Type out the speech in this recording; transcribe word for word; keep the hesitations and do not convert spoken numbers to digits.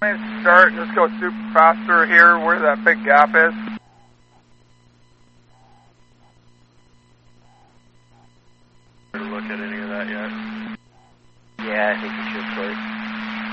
Start and just go super faster here where that big gap is. Look at any of that yet? Yeah, I think you should, please.